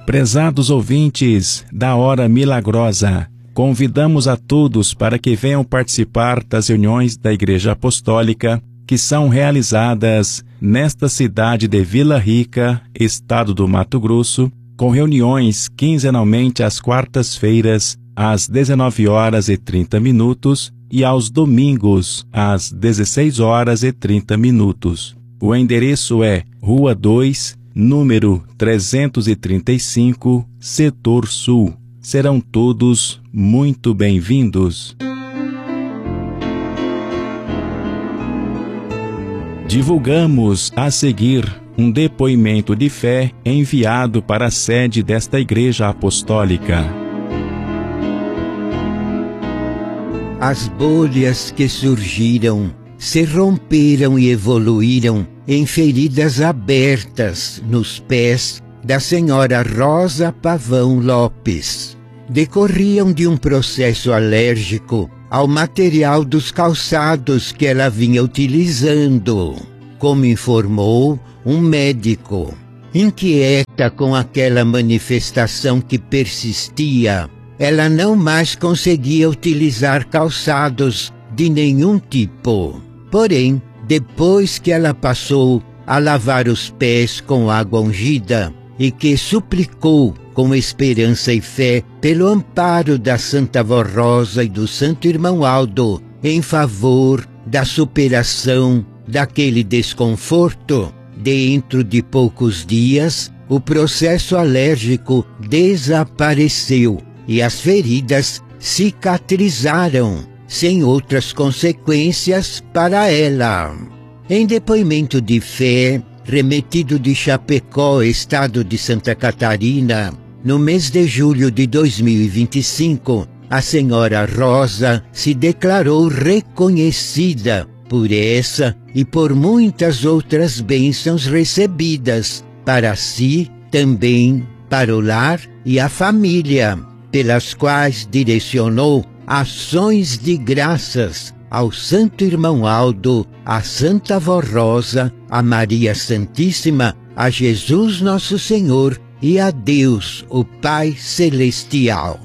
Prezados ouvintes da Hora Milagrosa, convidamos a todos para que venham participar das reuniões da Igreja Apostólica que são realizadas nesta cidade de Vila Rica, estado do Mato Grosso, com reuniões quinzenalmente às quartas-feiras, às 19h30 e aos domingos, às 16h30. O endereço é Rua 2, número 335, Setor Sul. Serão todos muito bem-vindos. Divulgamos a seguir um depoimento de fé enviado para a sede desta Igreja Apostólica. As bolhas que surgiram se romperam e evoluíram em feridas abertas nos pés da senhora Rosa Pavão Lopes. Decorriam de um processo alérgico ao material dos calçados que ela vinha utilizando, como informou um médico. Inquieta com aquela manifestação que persistia, ela não mais conseguia utilizar calçados de nenhum tipo. Porém, depois que ela passou a lavar os pés com água ungida e que suplicou com esperança e fé pelo amparo da Santa Vó Rosa e do Santo Irmão Aldo em favor da superação daquele desconforto, dentro de poucos dias o processo alérgico desapareceu e as feridas cicatrizaram, sem outras consequências para ela. Em depoimento de fé, remetido de Chapecó, estado de Santa Catarina, no mês de julho de 2025, a senhora Rosa se declarou reconhecida por essa e por muitas outras bênçãos recebidas, para si, também para o lar e a família, pelas quais direcionou ações de graças ao Santo Irmão Aldo, à Santa Vó Rosa, a Maria Santíssima, a Jesus Nosso Senhor e a Deus, o Pai Celestial.